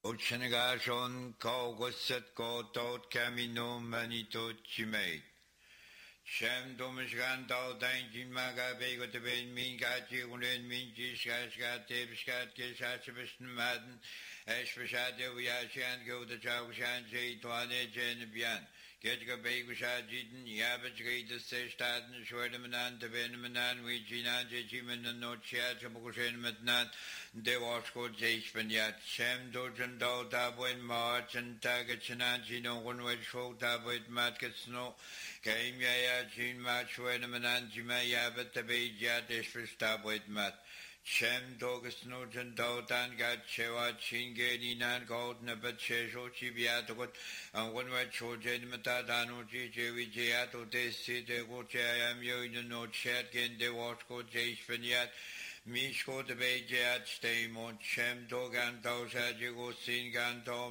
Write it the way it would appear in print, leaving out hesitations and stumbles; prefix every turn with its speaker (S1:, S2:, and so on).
S1: Utsenegashon Kaugoset Kotot Camino Manito Chimate. Shem Domishgan Tao Danjin Maga Bego to Ben Min Gachi Unen Minji Shashka Tepskat Keshachivishan Madden Eshvashade Uyashan Go the Chaushan Jay Tuane Jen Bian. Getga Begusha Jidin Yabach Gate the Sestaten Shwedamanan the Benamanan Wijinan Jiman and No Chat Chamukushan Matnan De Wasko Jayspanyat Shem Dojan Do Tabwin March and Tagachananji no one way show Tabwit Matkat Snow came Yachin Match Wedamanan Jima Yabat the Bejat Ishfish Tabwit Mat. Shem Dogus Nujan Dotan got Chewa Chingedi Nan Gold Nabat Chesho Chibiatot and one way Chojan Matadano Jiwi Jato de Site Gochayam Yo no chat gen de Wasko Jayspanyat Mishko the Bejat Stay Mon Shem Dogan Dosa Jigo Singan